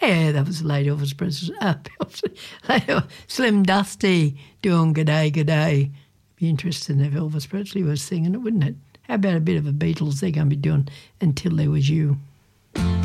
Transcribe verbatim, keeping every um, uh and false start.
Yeah, that was late Elvis Presley. Uh, late Slim Dusty doing G'day, G'day. Be interesting if Elvis Presley was singing it, wouldn't it? How about a bit of a Beatles they're going to be doing Until There Was You?